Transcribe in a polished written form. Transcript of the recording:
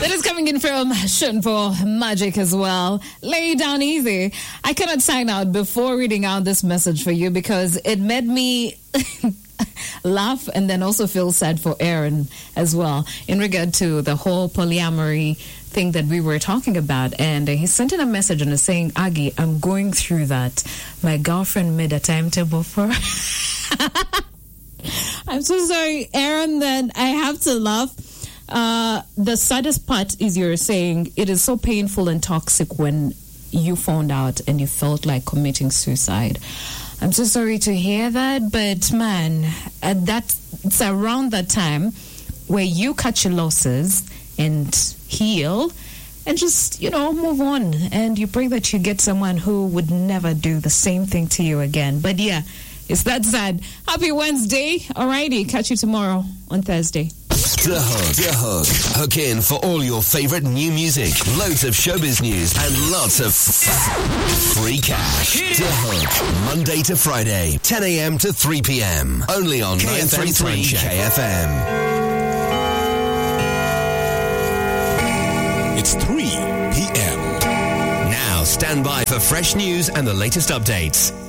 That is coming in from Shunpo Magic as well. Lay down easy. I cannot sign out before reading out this message for you because it made me laugh and then also feel sad for Aaron as well in regard to the whole polyamory thing that we were talking about. And he sent in a message and is saying, Aggie, I'm going through that. My girlfriend made a timetable for I'm so sorry, Aaron, that I have to laugh. The saddest part is you're saying it is so painful and toxic when you found out and you felt like committing suicide. I'm so sorry to hear that, but man, it's around that time where you cut your losses and heal and just, move on. And you pray that you get someone who would never do the same thing to you again. But yeah, it's that sad. Happy Wednesday. Alrighty, catch you tomorrow on Thursday. The Hook. Hook in for all your favorite new music, loads of showbiz news, and lots of free cash. The Hook, Monday to Friday, 10 a.m. to 3 p.m. Only on 933 KFM. It's 3 p.m. Now stand by for fresh news and the latest updates.